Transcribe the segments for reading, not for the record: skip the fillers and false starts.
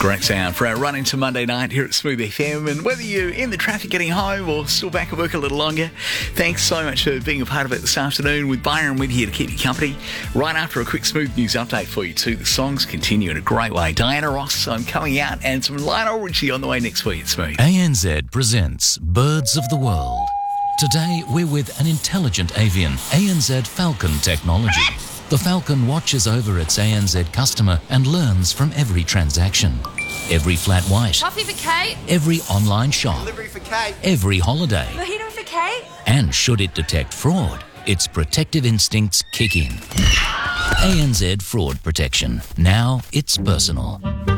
Great sound for our run into Monday night here at Smooth FM. And whether you're in the traffic getting home or still back at work a little longer, thanks so much for being a part of it this afternoon with Byron with you to keep you company. Right after a quick Smooth news update for you too. The songs continue in a great way. Diana Ross, I'm coming out, and some Lionel Richie on the way next week at Smooth. ANZ presents Birds of the World. Today we're with an intelligent avian, ANZ Falcon technology. The Falcon watches over its ANZ customer and learns from every transaction. Every flat white. Coffee for Kate. Every online shop. Delivery for Kate. Every holiday. Mojito for Kate. And should it detect fraud, its protective instincts kick in. ANZ Fraud Protection. Now it's personal.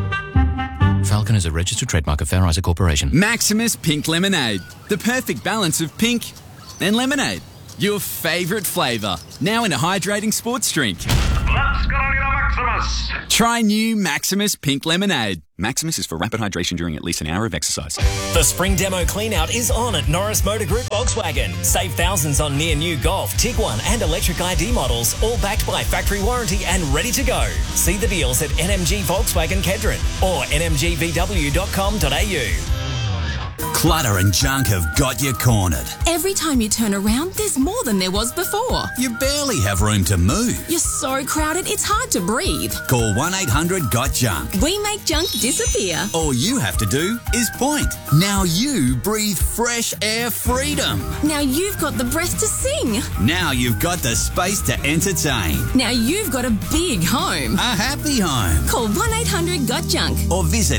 Falcon is a registered trademark of Fair Isaac Corporation. Maximus Pink Lemonade. The perfect balance of pink and lemonade. Your favourite flavour. Now in a hydrating sports drink. Let's go to Maximus. Try new Maximus Pink Lemonade. Maximus is for rapid hydration during at least an hour of exercise. The spring demo cleanout is on at Norris Motor Group Volkswagen. Save thousands on near new Golf, Tiguan and electric ID models, all backed by factory warranty and ready to go. See the deals at NMG Volkswagen Kedron or nmgvw.com.au. Clutter and junk have got you cornered. Every time you turn around, there's more than there was before. You barely have room to move. You're so crowded, it's hard to breathe. Call 1-800-GOT-JUNK. We make junk disappear. All you have to do is point. Now you breathe fresh air freedom. Now you've got the breath to sing. Now you've got the space to entertain. Now you've got a big home. A happy home. Call 1-800-GOT-JUNK. Or visit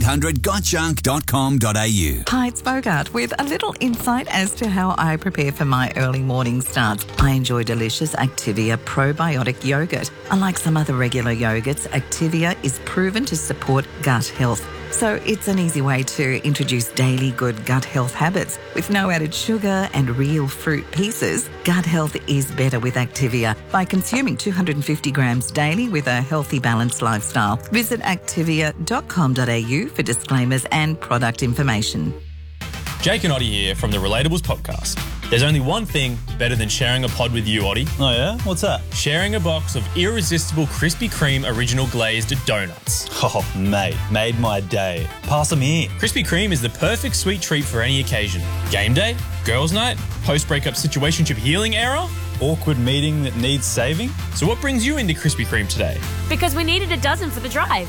1-800-GOTJUNK.com.au. Hi, it's Bogart with a little insight as to how I prepare for my early morning starts. I enjoy delicious Activia probiotic yogurt. Unlike some other regular yogurts, Activia is proven to support gut health. So it's an easy way to introduce daily good gut health habits. With no added sugar and real fruit pieces, gut health is better with Activia by consuming 250 grams daily with a healthy, balanced lifestyle. Visit activia.com.au for disclaimers and product information. Jake and Oddie here from the Relatables podcast. There's only one thing better than sharing a pod with you, Oddie. Oh yeah? What's that? Sharing a box of irresistible Krispy Kreme original glazed donuts. Oh, mate, made my day. Pass them here. Krispy Kreme is the perfect sweet treat for any occasion. Game day, girls' night, post-breakup situationship healing era, awkward meeting that needs saving. So what brings you into Krispy Kreme today? Because we needed a dozen for the drive.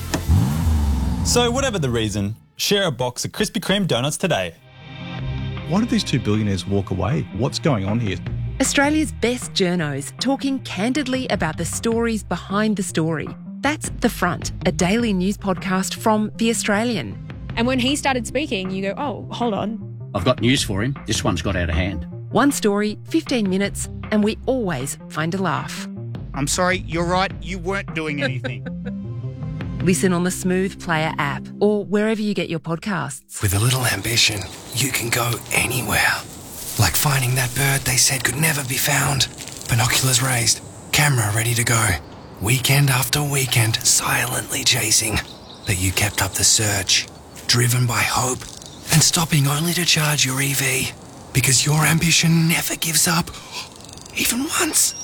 So whatever the reason, share a box of Krispy Kreme donuts today. Why did these two billionaires walk away? What's going on here? Australia's best journos talking candidly about the stories behind the story. That's The Front, a daily news podcast from The Australian. And when he started speaking, you go, oh, hold on. I've got news for him. This one's got out of hand. One story, 15 minutes, and we always find a laugh. I'm sorry, you're right, you weren't doing anything. Listen on the Smooth Player app or wherever you get your podcasts. With a little ambition, you can go anywhere. Like finding that bird they said could never be found. Binoculars raised, camera ready to go. Weekend after weekend, silently chasing. But you kept up the search, driven by hope, and stopping only to charge your EV. Because your ambition never gives up, even once.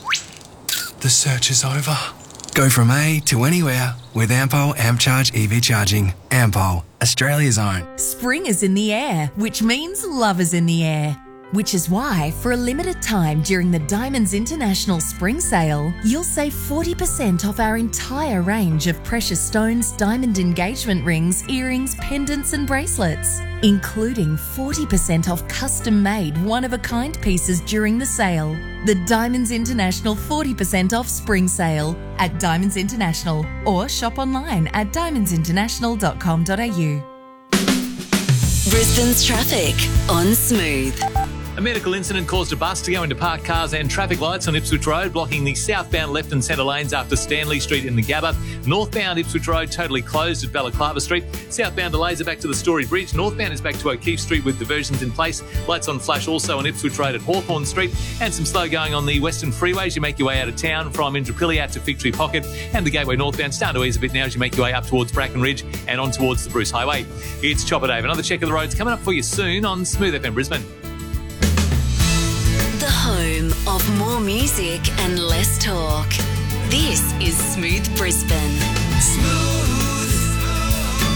The search is over. Go from A to anywhere with Ampol AmpCharge EV charging. Ampol, Australia's own. Spring is in the air, which means love is in the air. Which is why, for a limited time during the Diamonds International Spring Sale, you'll save 40% off our entire range of precious stones, diamond engagement rings, earrings, pendants and bracelets, including 40% off custom-made one-of-a-kind pieces during the sale. The Diamonds International 40% off Spring Sale at Diamonds International, or shop online at diamondsinternational.com.au. Brisbane's traffic on Smooth. A medical incident caused a bus to go into parked cars and traffic lights on Ipswich Road, blocking the southbound left and centre lanes after Stanley Street in the Gabba. Northbound Ipswich Road totally closed at Balaclava Street. Southbound delays are back to the Story Bridge. Northbound is back to O'Keefe Street with diversions in place. Lights on flash also on Ipswich Road at Hawthorn Street. And some slow going on the Western Freeway as you make your way out of town from Indooroopilly out to Fig Tree Pocket. And the Gateway northbound starting to ease a bit now as you make your way up towards Bracken Ridge and on towards the Bruce Highway. It's Chopper Dave. Another check of the roads coming up for you soon on Smooth FM Brisbane. The home of more music and less talk. This is Smooth Brisbane. Smooth.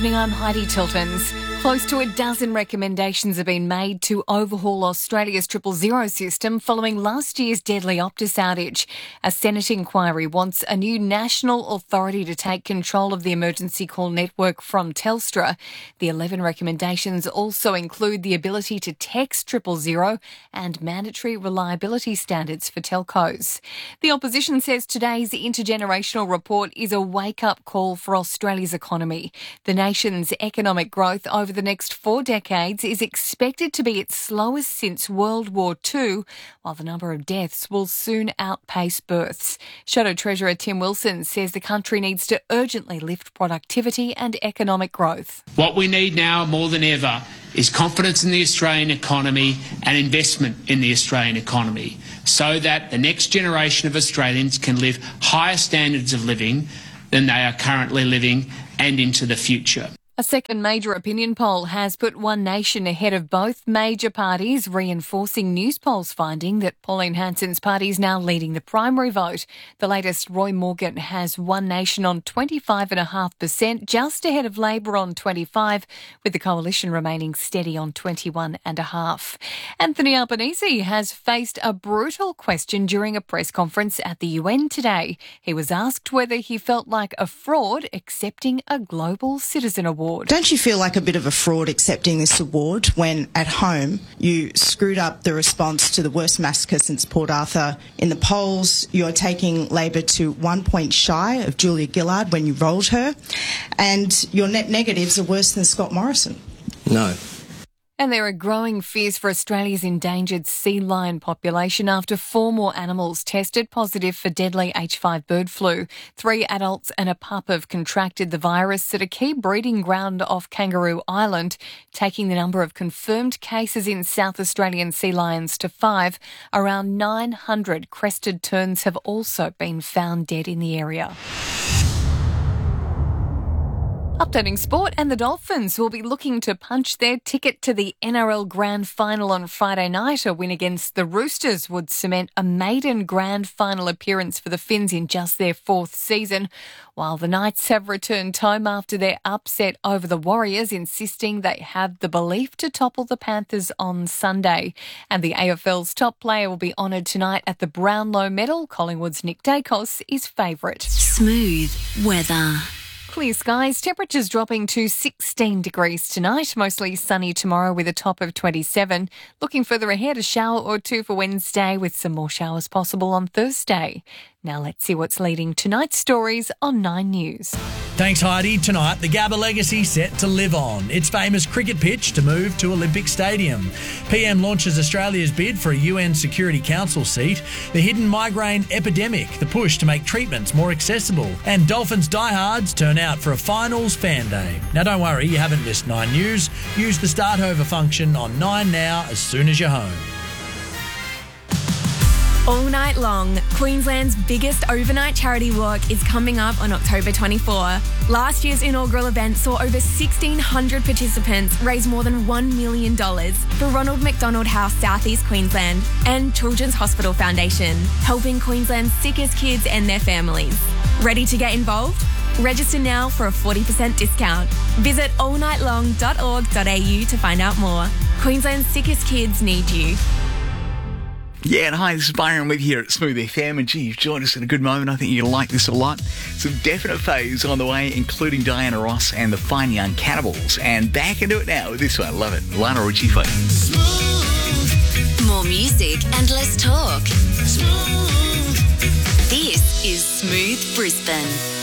evening, I'm Heidi Tiltons. Close to a dozen recommendations have been made to overhaul Australia's 000 system following last year's deadly Optus outage. A Senate inquiry wants a new national authority to take control of the emergency call network from Telstra. The 11 recommendations also include the ability to text 000 and mandatory reliability standards for telcos. The opposition says today's intergenerational report is a wake-up call for Australia's economy. The nation's economic growth over the next 4 decades is expected to be its slowest since World War II, while the number of deaths will soon outpace births. Shadow Treasurer Tim Wilson says the country needs to urgently lift productivity and economic growth. What we need now more than ever is confidence in the Australian economy and investment in the Australian economy so that the next generation of Australians can live higher standards of living than they are currently living and into the future. A second major opinion poll has put One Nation ahead of both major parties, reinforcing Newspolls finding that Pauline Hanson's party is now leading the primary vote. The latest Roy Morgan has One Nation on 25.5%, just ahead of Labor on 25%, with the coalition remaining steady on 21.5%. Anthony Albanese has faced a brutal question during a press conference at the UN today. He was asked whether he felt like a fraud accepting a Global Citizen Award. Don't you feel like a bit of a fraud accepting this award when at home you screwed up the response to the worst massacre since Port Arthur? In the polls, you're taking Labor to 1 point shy of Julia Gillard when you rolled her, and your net negatives are worse than Scott Morrison. No. And there are growing fears for Australia's endangered sea lion population after 4 more animals tested positive for deadly H5 bird flu. 3 adults and a pup have contracted the virus at a key breeding ground off Kangaroo Island, taking the number of confirmed cases in South Australian sea lions to 5. Around 900 crested terns have also been found dead in the area. Updating sport, and the Dolphins will be looking to punch their ticket to the NRL Grand Final on Friday night. A win against the Roosters would cement a maiden Grand Final appearance for the Finns in just their 4th season, while the Knights have returned home after their upset over the Warriors, insisting they have the belief to topple the Panthers on Sunday. And the AFL's top player will be honoured tonight at the Brownlow Medal. Collingwood's Nick Dacos is favourite. Smooth weather. Clear skies, temperatures dropping to 16 degrees tonight, mostly sunny tomorrow with a top of 27. Looking further ahead, a shower or 2 for Wednesday with some more showers possible on Thursday. Now let's see what's leading tonight's stories on 9 News. Thanks, Heidi. Tonight, the Gabba legacy set to live on. Its famous cricket pitch to move to Olympic Stadium. PM launches Australia's bid for a UN Security Council seat. The hidden migraine epidemic, the push to make treatments more accessible. And Dolphins diehards turn out for a finals fan day. Now, don't worry, you haven't missed 9 News. Use the start over function on 9 Now as soon as you're home. All night long, Queensland's biggest overnight charity walk is coming up on October 24. Last year's inaugural event saw over 1,600 participants raise more than $1 million for Ronald McDonald House, South East Queensland, and Children's Hospital Foundation, helping Queensland's sickest kids and their families. Ready to get involved? Register now for a 40% discount. Visit allnightlong.org.au to find out more. Queensland's sickest kids need you. Yeah, and hi, this is Byron with you here at Smooth FM, and gee, you've joined us at a good moment. I think you're going to like this a lot. Some definite faves on the way, including Diana Ross and the Fine Young Cannibals. And back into it now with this one. Love it. Lana Ritchie for More music and less talk. This is Smooth Brisbane.